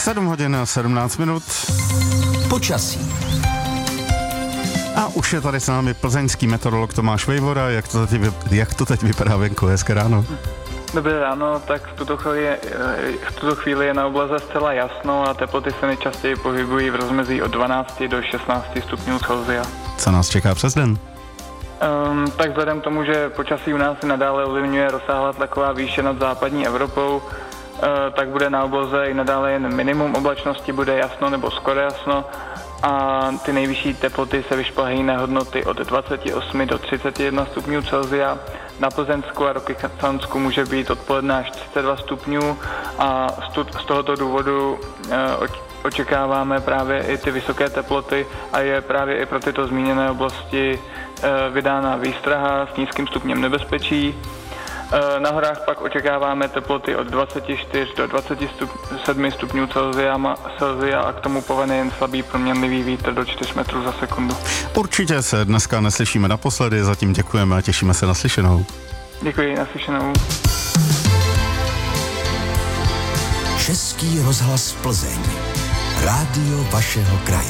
7 hodin a 17 minut. Počasí. A už je tady s námi plzeňský meteorolog Tomáš Vejvora. Jak to teď vypadá venku? Hezké ráno. Dobré ráno, tak v tuto chvíli je na oblaze zcela jasno a teploty se nejčastěji pohybují v rozmezí od 12 do 16 stupňů Celsia. Co nás čeká přes den? Tak vzhledem k tomu, že počasí u nás se nadále ovlivňuje rozsáhlá tlaková výše nad západní Evropou, tak bude na obloze i nadále jen minimum oblačnosti, bude jasno nebo skoro jasno a ty nejvyšší teploty se vyšplhají na hodnoty od 28 do 31 stupňů Celsia. Na Plzeňsku a Rokycansku může být odpoledne až 32 stupňů a z tohoto důvodu očekáváme právě i ty vysoké teploty a je právě i pro tyto zmíněné oblasti vydána výstraha s nízkým stupněm nebezpečí. Na horách pak očekáváme teploty od 24 do 27 stupňů Celsia a k tomu povede jen slabý proměnlivý vítr do 4 metrů za sekundu. Určitě se dneska neslyšíme naposledy, zatím děkujeme a těšíme se na slyšenou. Děkuji, na slyšenou. Český rozhlas Plzeň. Rádio vašeho kraje.